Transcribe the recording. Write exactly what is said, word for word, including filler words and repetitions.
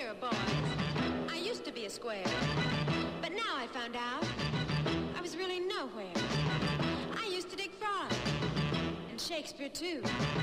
here, boys. I used to be a square, but now I found out I was really nowhere. I used to dig frogs, and Shakespeare too.